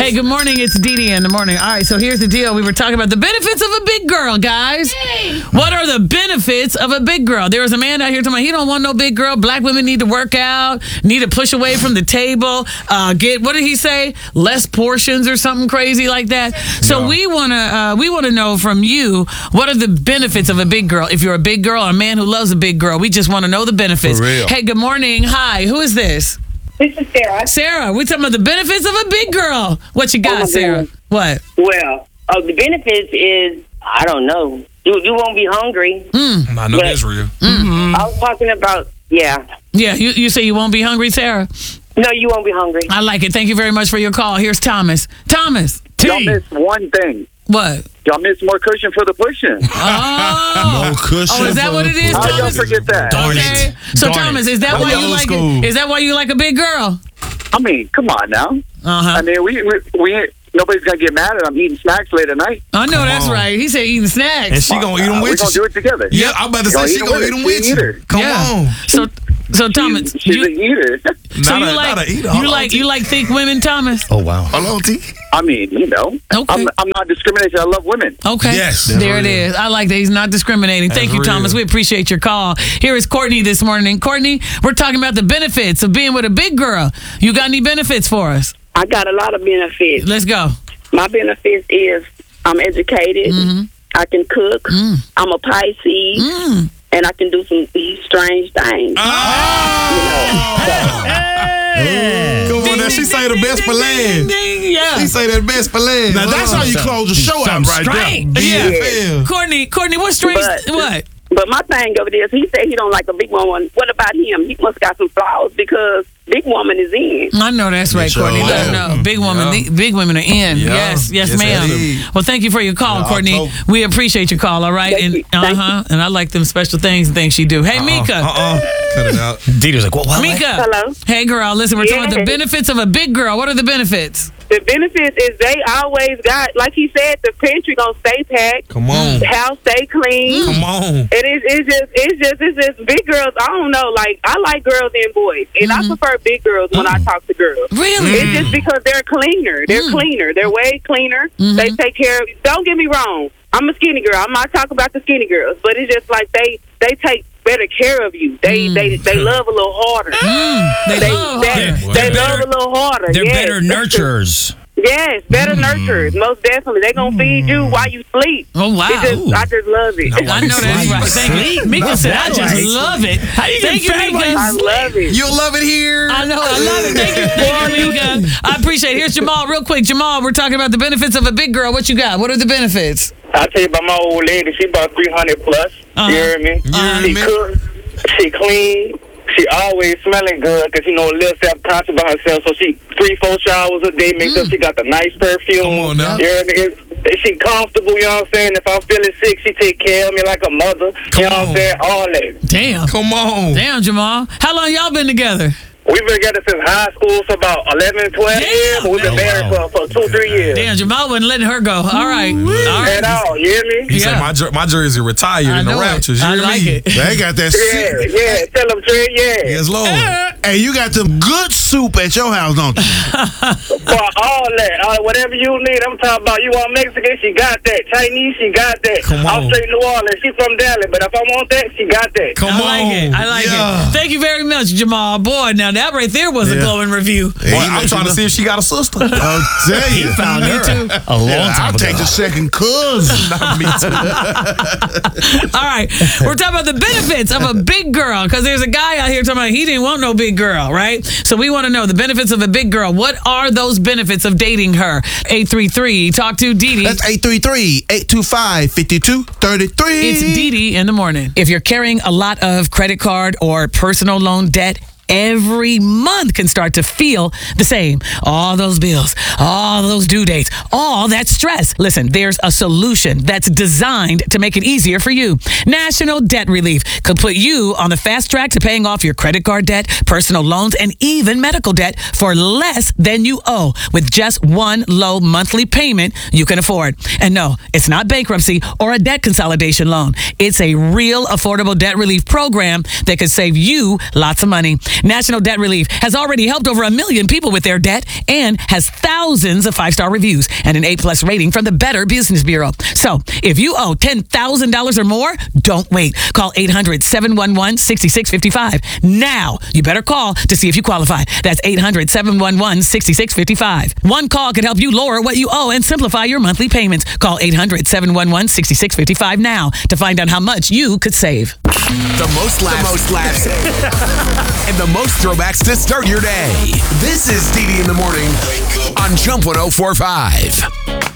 Hey, good morning. It's Dee Dee in the morning. All right, so here's the deal. We were talking about the benefits of a big girl, guys. Yay. What are the benefits of a big girl? There was a man out here talking about he don't want no big girl. Black women need to work out, need to push away from the table, get, what did he say? Less portions or something crazy like that. So we want to know from you, what are the benefits of a big girl? If you're a big girl or a man who loves a big girl, we just want to know the benefits. For real. Hey, good morning. Hi, who is this? This is Sarah. Sarah, we're talking about the benefits of a big girl. What you got, Sarah? What? Well, the benefits is, I don't know. You won't be hungry. I know that's real. Mm-hmm. I was talking about, Yeah, you say you won't be hungry, Sarah? No, you won't be hungry. I like it. Thank you very much for your call. Here's Thomas. Thomas. Y'all missed one thing. What? Y'all missed more cushion for the pushing. Oh. No cushion. Oh, is that what it is, How y'all Thomas? forget that? Darn Okay. it. So, Darn Thomas, it. is that why you like it? Is that why you like a big girl? I mean, come on now. Uh-huh. I mean, we nobody's gonna get mad at I'm eating snacks late at night. I know Come that's on. right. He said eating snacks. And she gonna eat them We're with gonna do you. it together. Yeah, I'm about to say she gonna eat them with She's an you. eater. Come on. So Thomas, She's an eater. so Not a eater. Hold on, T. you like thick women, Thomas? Oh, wow. Hold on, T. I mean, you know, Okay. I'm not discriminating. I love women. Okay. Yes. There it That's is. I like that. He's not discriminating. That's Thank you, real. Thomas. We appreciate your call. Here is Courtney this morning. Courtney, we're talking about the benefits of being with a big girl. You got any benefits for us? I got a lot of benefits. Let's go. My benefits is I'm educated. I can cook. I'm a Pisces. And I can do some strange things. Come on, now. She say the best for last. Yeah. She say that best for last. Now that's how you close the show out right there. Yeah. Courtney, what's strange? What? But my thing over there is he said he don't like a big woman. What about him? He must got some flaws because big woman is in. I know that's right, Courtney. Let her know. Big woman, big women are in. Yeah. Yes, ma'am. indeed. Well, thank you for your call, Yeah, Courtney. I'll We appreciate your call. All right, Thank you. Thank you. and I like them special things and things she do. Hey, Mika. Cut it out. Dita's like, what? Mika. Hello. Hey, girl. Listen, we're talking about the Yes. benefits of a big girl. What are the benefits? The benefits is they always got, like he said, the pantry gonna stay packed. Come on. The house stay clean. Come on. It's just big girls. I don't know. Like I like girls and boys, and I prefer big girls when I talk to girls. Really? It's just because they're cleaner. They're cleaner. They're way cleaner. They take care of. Don't get me wrong. I'm a skinny girl. I'm not talking about the skinny girls, but it's just like they take better care of you. They love a little harder. They love harder. They love a little harder. They're Yes, better that's true. nurturers. Yes, better nurturers. Most definitely. They're going to feed you while you sleep. Oh, wow. I just love it. I know that's right. Thank you. Mika said, I just love it. Thank you, Mika. I love it. You'll love it here. I know. I love it. Thank you, Mika. I appreciate it. Here's Jamal. Real quick, Jamal, we're talking about the benefits of a big girl. What you got? What are the benefits? I'll tell you about my old lady. She about 300 plus. You hear me? She cooks. She clean. She always smelling good because, a little self-conscious about herself. So she 3-4 showers a day. Make sure she got the nice perfume. Come on now. You hear me? She comfortable, you know what I'm saying? If I'm feeling sick, she take care of me like a mother. You know what I'm saying? All that. Damn. Come on. Damn, Jamal. How long y'all been together? We've been together since high school for about 11, 12 years. But we've been married for 2-3 years. Damn, Jamal wasn't letting her go. All right. At all, you hear me? He said my jersey retired I in the know it. Raptures. You I hear like me? it. They got that soup. Yeah, tell them, Trey, yeah. Yes, Lord. Hey, you got some good soup at your house, don't you? For all that, whatever you need, I'm talking about. You want Mexican, she got that. Chinese, she got that. Come on. I'm straight New Orleans, she from Dallas, but if I want that, she got that. Come I on. like it. I like it. Thank you very much, Jamal. Boy, now that right there was a glowing review. Boy, I'm trying to see if she got a sister. I'll tell you. Found me too. A long time I'll take the second cousin. Me too. All right. We're talking about the benefits of a big girl because there's a guy out here talking about he didn't want no big girl, right? So we want to know the benefits of a big girl. What are those benefits of dating her? 833. Talk to Dee Dee. That's 833-825-5233. It's Dee Dee in the morning. If you're carrying a lot of credit card or personal loan debt, every month can start to feel the same. All those bills, all those due dates, all that stress. Listen, there's a solution that's designed to make it easier for you. National Debt Relief could put you on the fast track to paying off your credit card debt, personal loans, and even medical debt for less than you owe with just one low monthly payment you can afford. And no, it's not bankruptcy or a debt consolidation loan. It's a real affordable debt relief program that could save you lots of money. National Debt Relief has already helped over 1 million people with their debt and has thousands of 5-star reviews and an A+ rating from the Better Business Bureau. So if you owe $10,000 or more, don't wait. Call 800-711-6655. Now, you better call to see if you qualify. That's 800-711-6655. One call could help you lower what you owe and simplify your monthly payments. Call 800-711-6655 now to find out how much you could save. The most laughs, and the most throwbacks to start your day. This is DD in the Morning on Jump 104.5.